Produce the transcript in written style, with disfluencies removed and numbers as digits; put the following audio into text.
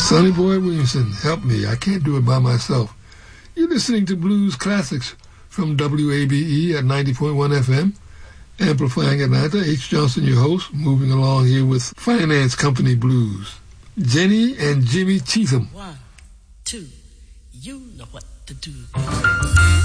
Sonny Boy Williamson, help me. I can't do it by myself. You're listening to Blues Classics from WABE at 90.1 FM, amplifying Atlanta. H. Johnson, your host, moving along here with Finance Company Blues. Jenny and Jimmy Cheatham. 1, 2, you know what to do.